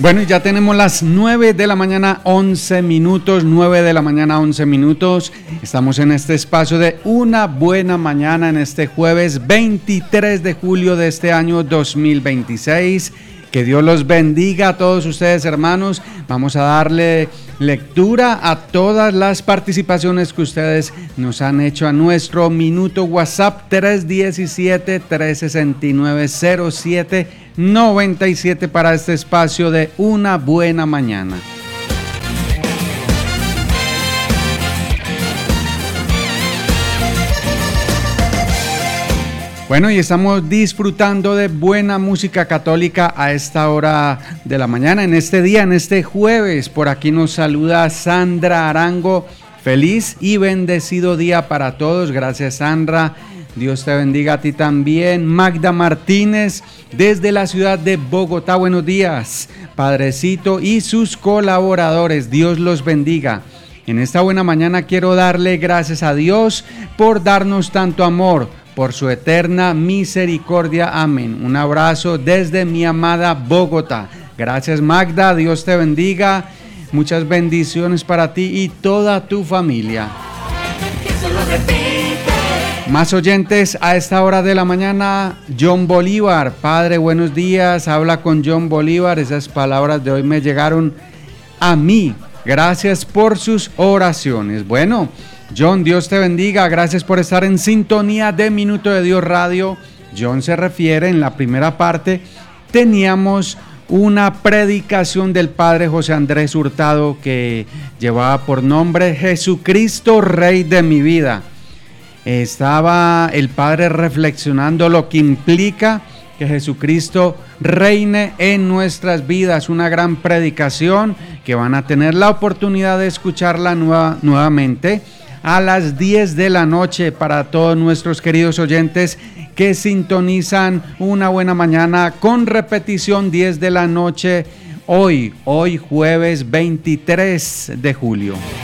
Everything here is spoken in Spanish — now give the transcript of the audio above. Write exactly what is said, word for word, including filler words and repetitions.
Bueno, y ya tenemos las nueve de la mañana, once minutos, nueve de la mañana, once minutos. Estamos en este espacio de Una Buena Mañana en este jueves veintitrés de julio de este año dos mil veintiséis. Que Dios los bendiga a todos ustedes, hermanos. Vamos a darle lectura a todas las participaciones que ustedes nos han hecho a nuestro minuto WhatsApp tres uno siete, tres seis nueve, cero siete noventa y siete para este espacio de Una Buena Mañana. Bueno, y estamos disfrutando de buena música católica a esta hora de la mañana, en este día, en este jueves. Por aquí nos saluda Sandra Arango. Feliz y bendecido día para todos. Gracias, Sandra. Dios te bendiga a ti también. Magda Martínez, desde la ciudad de Bogotá. Buenos días, Padrecito y sus colaboradores. Dios los bendiga. En esta buena mañana quiero darle gracias a Dios por darnos tanto amor, por su eterna misericordia. Amén. Un abrazo desde mi amada Bogotá. Gracias, Magda. Dios te bendiga. Muchas bendiciones para ti y toda tu familia. Más oyentes a esta hora de la mañana. John Bolívar. Padre, buenos días. Habla con John Bolívar. Esas palabras de hoy me llegaron a mí. Gracias por sus oraciones. Bueno, John, Dios te bendiga. Gracias por estar en sintonía de Minuto de Dios Radio. John se refiere, en la primera parte, teníamos una predicación del Padre José Andrés Hurtado que llevaba por nombre Jesucristo, Rey de mi vida. Estaba el Padre reflexionando lo que implica que Jesucristo reine en nuestras vidas. Una gran predicación que van a tener la oportunidad de escucharla nueva, nuevamente a las diez de la noche para todos nuestros queridos oyentes que sintonizan Una Buena Mañana con repetición diez de la noche hoy, hoy jueves veintitrés de julio.